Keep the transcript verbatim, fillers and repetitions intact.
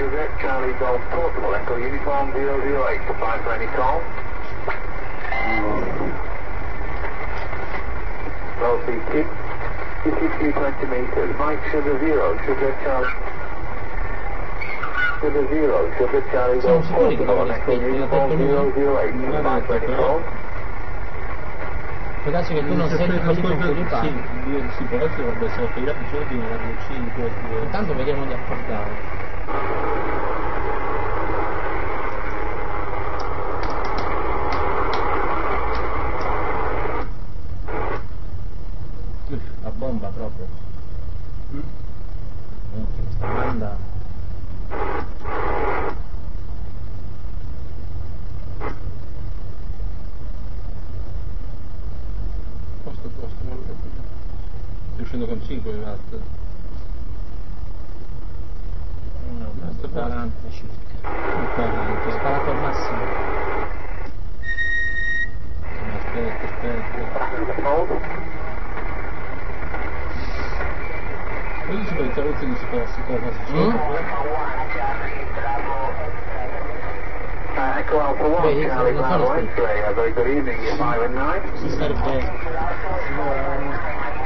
Sugar, Charlie Golf Portable, Echo Uniform zero zero eight, apply for any call. Roll speed two, fifty-two twenty meters, Mike Sugar zero, Sugar Charlie. Sugar zero, Sugar Charlie Golf Portable, Echo Uniform zero zero eight, apply for any call. Può darsi che tu non senti quelli con cui ripari. Sì, si può essere, vabbè, sono tagliati solo di radio cinque. Intanto vediamo di accordare. A bomba proprio. Mm. Minchia, questa banda. Posto, posto, non lo capito. Stai uscendo con cinque watt. No, basta quaranta circa. quaranta. Ho sparato al massimo. Aspetta, aspetta. Quindi si fa i carrozzi di si fa, si fa, Mm? Uh, Echo Alpha one, Vedi, Charlie non sono Bravo spenti. X-ray, a very good evening, you're five and nine. Si serve